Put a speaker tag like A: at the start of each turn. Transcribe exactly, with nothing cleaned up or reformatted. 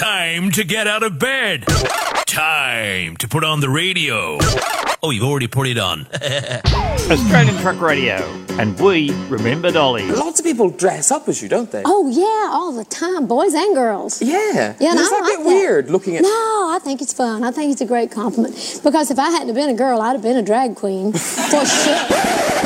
A: Time to get out of bed. Time to put on the radio. Oh, you've already put it on.
B: Australian Truck Radio, and we remember Dolly.
C: Lots of people dress up as you, don't they?
D: Oh, yeah, all the time, boys and girls.
C: Yeah.
D: Yeah, and
C: Does
D: I
C: that
D: like
C: get
D: that.
C: weird looking at...
D: No, I think it's fun. I think it's a great compliment. Because if I hadn't have been a girl, I'd have been a drag queen. For sure.